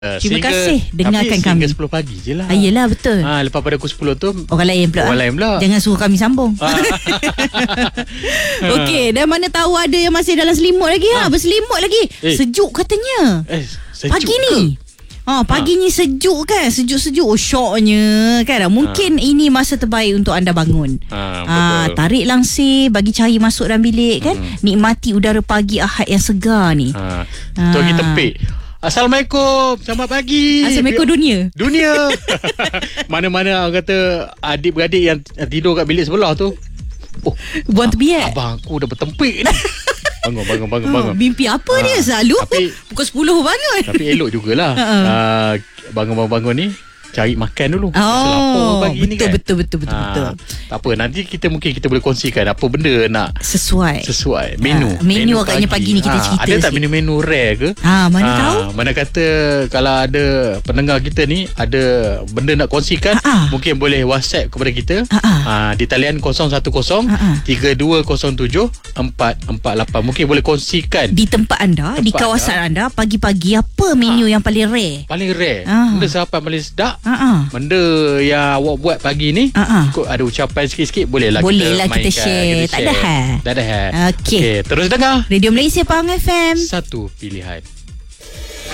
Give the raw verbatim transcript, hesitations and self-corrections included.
Uh, Terima sehingga, kasih dengarkan tapi kami. Sehingga sepuluh pagi je lah. Ah, yelah betul. Ha, lepas pada pukul sepuluh tu Orang lain pula. Orang lain pula. Jangan suruh kami sambung. Okey, dan mana tahu ada yang masih dalam selimut lagi ha, ha berselimut lagi. Eh. Sejuk katanya. Eh, sejuk pagi ke? ni. Ha, pagi ha. ni sejuk kan, sejuk-sejuk. Oh, syoknya kan. Mungkin ha. ini masa terbaik untuk anda bangun. Ha, ha, tarik langsir, bagi cahaya masuk dalam bilik kan. Hmm. Nikmati udara pagi Ahad yang segar ni. Ha. Ha. Tu lagi tepik. Assalamualaikum, selamat pagi. Assalamualaikum dunia. Dunia. Mana-mana orang kata adik-beradik yang tidur kat bilik sebelah tu. Oh, buang tebiat. Abang aku dah bertempik ni. Bangun, bangun, bangun, ha, bangun. Mimpi apa ha, dia selalu? Tapi, pukul sepuluh bangun. Tapi elok jugalah. uh, Bangun-bangun ni cari makan dulu. Oh, pagi betul, ni kan. Betul, betul, betul, ha, betul. Tak apa, nanti kita mungkin kita boleh kongsikan apa benda nak sesuai. Sesuai menu. Ha, menu, menu agaknya pagi, pagi ni kita ha, cerita. Ada tak sikit. menu-menu rare ke? Ha, mana ha, tahu? Mana kata kalau ada pendengar kita ni ada benda nak kongsikan, ha, mungkin boleh WhatsApp kepada kita. Ha, ha, di talian kosong satu kosong tiga dua kosong tujuh empat empat lapan. Mungkin boleh kongsikan di tempat anda, tempat di kawasan anda, anda pagi-pagi apa menu ha, yang paling rare? Paling rare. Ha. Benda siapa paling sedap? Ha, ha. Benda yang awak buat pagi ni, uh-uh. ada ucapan sikit-sikit, boleh lah boleh kita lah kita share. kita tak ada hal. Tak ada hal. Okey. Okay, terus dengar Radio Malaysia Pahang F M. Satu pilihan.